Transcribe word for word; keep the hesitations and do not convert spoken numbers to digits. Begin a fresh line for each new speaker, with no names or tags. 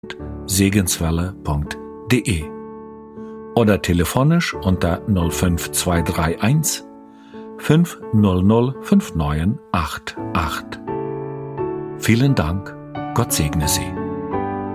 segenswelle punkt de oder telefonisch unter null fünf zwei drei eins fünf null null fünf neun acht acht. Vielen Dank, Gott segne Sie.